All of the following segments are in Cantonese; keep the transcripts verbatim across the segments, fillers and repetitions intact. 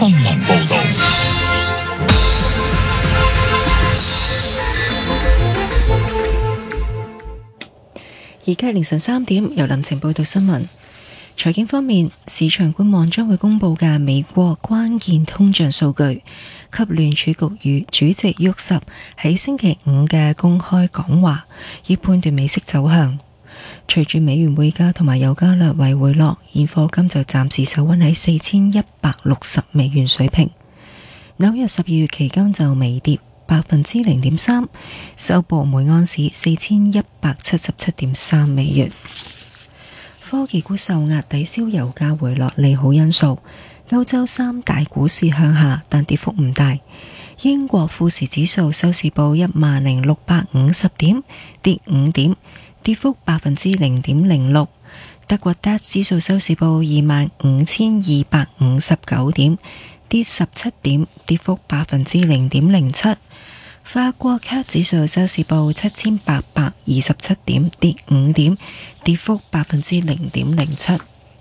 新聞報道。 而家凌晨三點，由林晴報道新聞。財經方面，市場觀望將會公布嘅美國關鍵通脹數據及聯儲局與主席沃什喺星期五嘅公開講話，以判斷美息走向。隨住美元匯價同埋油價略為回落，現貨金就暫時守穩喺四千一百六十美元水平。紐約十二月期金就微跌百分之零點三，收報每盎司四千一百七十七點三美元。科技股受壓抵消油價回落利好因素，歐洲三大股市向下，但跌幅唔大。英國富時指數收市報一萬零六百五十點，跌五點，跌幅百分之零點零六。德國 D A X 指數收市報二萬五千二百五十九點，跌十七點，跌幅百分之零點零七。法國 C A C 指數收市報七千八百二十七點，跌五點，跌幅百分之零點零七。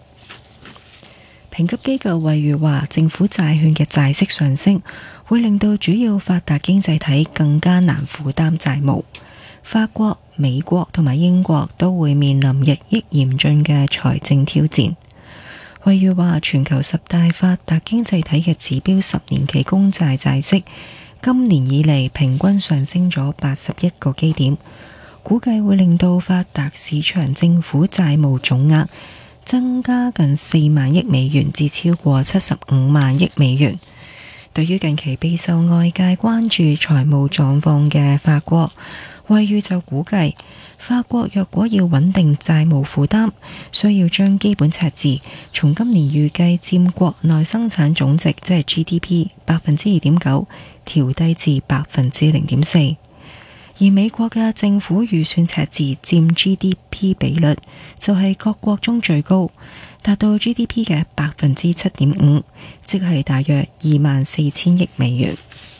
評級機構惠譽話，政府債券嘅債息上升會令到主要發達經濟體更加難負擔債務。法國、美國同埋英國都會面臨日益嚴峻嘅財政挑戰。惠譽話，全球十大發達經濟體嘅指標十年期公債債息今年以嚟平均上升咗八十一個基點，估計會令到發達市場政府債務總額增加近四萬億美元至超過七十五萬億美元。對於近期備受外界關注財務狀況嘅法國，惠譽就估計，法國若果要穩定債務負擔，需要將基本赤字從今年預計佔國內生產總值即係 G D P 百分之二點九調低至百分之零點四。而美國嘅政府預算赤字佔 G D P 比率就係各國中最高，達到 G D P 嘅百分之七點五，即係大約二萬四千億美元。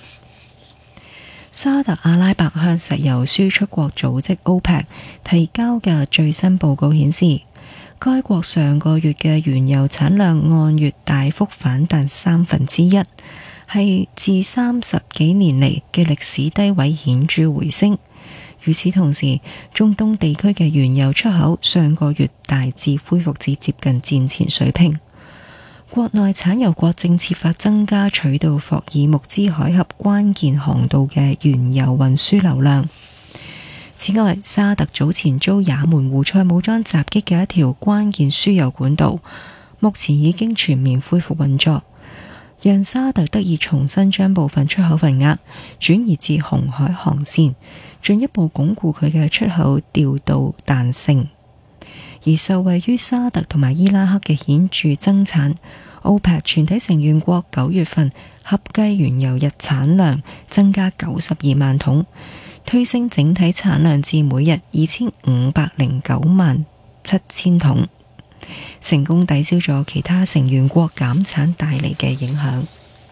沙特阿拉伯向石油輸出國組織 OPEC 提交嘅最新報告顯示，該國上個月嘅原油產量按月大幅反彈三分之一，係自三十幾年嚟嘅歷史低位顯著回升。與此同時，中東地區嘅原油出口上個月大致恢復至接近戰前水平。國內產油國正設法增加取道霍爾木茲海峽關鍵航道嘅原油運輸流量。此外，沙特早前遭也門胡塞武裝襲擊嘅一條關鍵輸油管道，目前已經全面恢復運作，讓沙特得以重新將部分出口份額轉移至紅海航線，進一步鞏固佢嘅出口調度彈性。而受惠於沙特同埋伊拉克嘅顯著增產，OPEC 全體成員國九月份合計原油日產量增加九十二萬桶，推升整體產量至每日二千五百零九萬七千桶，成功抵消咗其他成員國減產帶嚟嘅影響。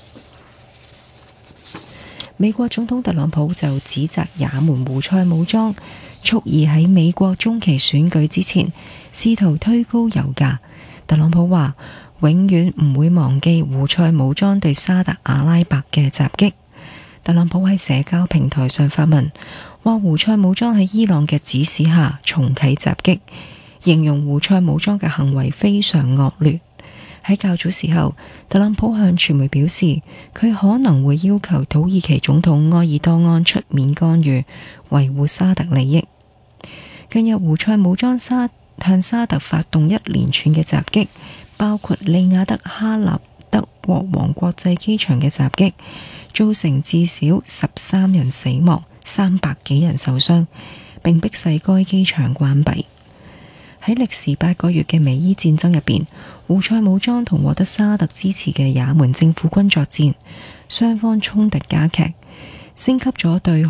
美國總統特朗普就指責也門胡塞武裝蓄意喺美國中期選舉之前試圖推高油價。特朗普話永遠唔會忘記胡塞武裝對沙特阿拉伯嘅襲擊。特朗普喺社交平台上發文，話胡塞武裝喺伊朗嘅指使下重啟襲擊，形容胡塞武裝嘅行為非常惡劣。喺較早時候，特朗普向傳媒表示，佢可能會要求土耳其總統埃爾多安出面干預，維護沙特利益。近日胡塞武裝沙向沙特發動一連串嘅襲擊，包括利雅得哈納德國王國際機場嘅襲擊，造成至少十三人死亡、三百幾人受傷，並迫使該機場關閉。喺歷時八個月嘅美伊戰爭入邊，胡塞武裝同獲得沙特支持嘅也門政府軍作戰，雙方衝突加劇，升級咗對